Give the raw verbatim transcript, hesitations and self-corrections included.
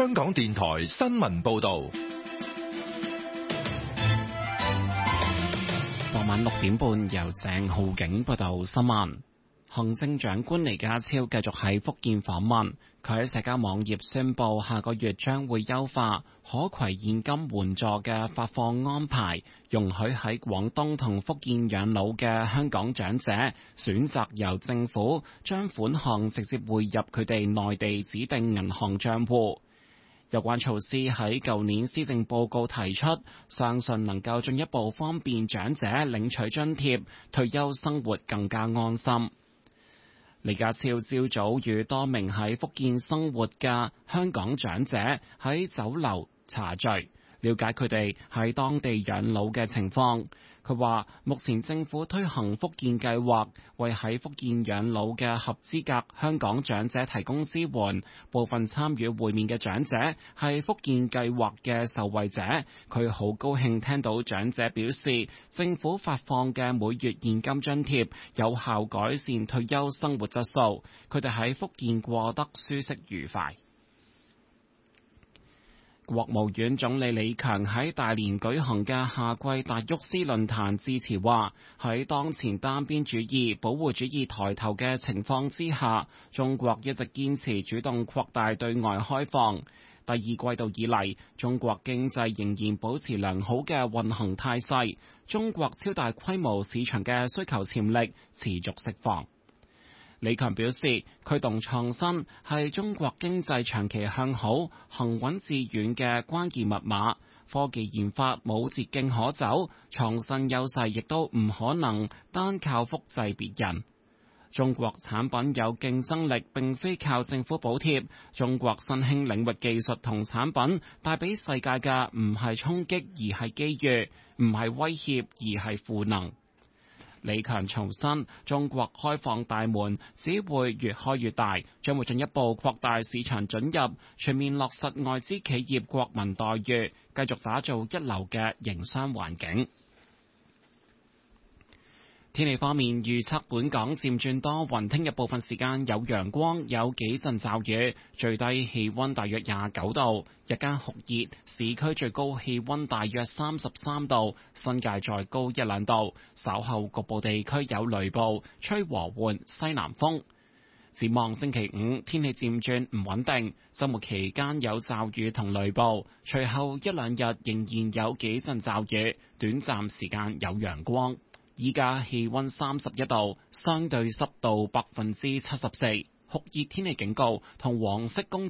香港電台新聞報道。 傍晚六點半，由鄭浩景報道新聞。行政長官李家超繼續喺福建訪問，佢喺社交網頁宣布，下個月將會優化可攜現金援助嘅發放安排，容許喺廣東同福建養老嘅香港長者選擇由政府將款項直接匯入佢哋內地指定銀行賬戶。有關措施喺舊年施政報告提出，相信能夠進一步方便長者領取津貼，退休生活更加安心。李家超朝早與多名喺福建生活嘅香港長者喺酒樓茶聚，了解佢哋喺當地養老嘅情況。佢話目前政府推行福建計劃，為喺福建養老嘅合資格香港長者提供支援。部分參與會面嘅長者係福建計劃嘅受惠者，佢好高興聽到長者表示，政府發放嘅每月現金津貼有效改善退休生活質素，佢哋喺福建過得舒適愉快。國務院總理李強喺大連舉行嘅夏季達沃斯論壇致辭話，喺當前單邊主義、保護主義抬頭嘅情況之下，中國一直堅持主動擴大對外開放。第二季度以嚟，中國經濟仍然保持良好嘅運行態勢，中國超大規模市場嘅需求潛力持續釋放。李強表示，驅動創新係中國經濟長期向好、行穩致遠嘅關鍵密碼。科技研發冇捷徑可走，創新優勢亦都唔可能單靠複製別人。中國產品有競爭力，並非靠政府補貼。中國新興領域技術同產品帶俾世界嘅唔係衝擊，而係機遇；唔係威脅，而係賦能。李強重申，中國開放大門只會越開越大，將會進一步擴大市場准入，全面落實外資企業國民待遇，繼續打造一流嘅營商環境。天氣方面，預測本港漸轉多雲，聽日部分時間有陽光，有幾陣驟雨，最低氣溫大約廿九度，日間酷熱，市區最高氣溫大約三十三度，新界再高一兩度，稍後局部地區有雷暴，吹和緩西南風。展望星期五，天氣漸轉唔穩定，週末期間有驟雨同雷暴，隨後一兩日仍然有幾陣驟雨，短暫時間有陽光。依家氣溫三十一度，相對濕度百分之七十四，酷熱天氣警告同黃色工